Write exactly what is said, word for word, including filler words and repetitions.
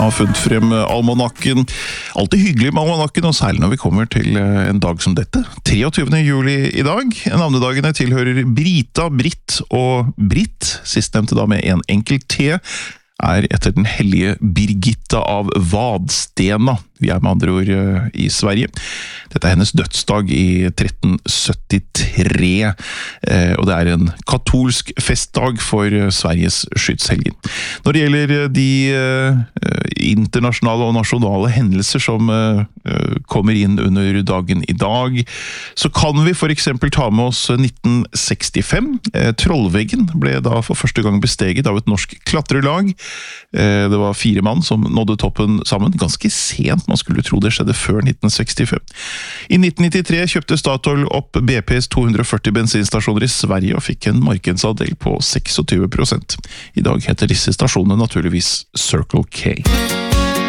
Jeg har funnet frem almanakken. Alltid hyggelig med almanakken, og særlig når vi kommer til en dag som dette. treogtyvende juli i dag. Navnedagene tilhører Brita, Britt og Britt. Sistnevnte da med en enkel T, er etter den hellige Birgitta av Vadstena. Vi er med andre ord i Sverige. Dette er hennes dødsdag i tretten syttitre, og det er en katolsk festdag for Sveriges skytshelgen. Når det gjelder de internasjonale og nasjonale hendelser som kommer inn under dagen i dag, så kan vi for eksempel ta med oss nitten sekstifem. Trollveggen ble da for første gang besteget av et norsk klatrelag. Det var fire mann som nådde toppen sammen, ganske sent. Man skulle tro det skjedde før nitten sekstifem. I nitten nittitre kjøpte Statoil opp B P's to hundre og førti bensinstasjoner i Sverige og fikk en markedsandel på tjueseks prosent. I dag heter disse stasjonene naturligvis Circle K.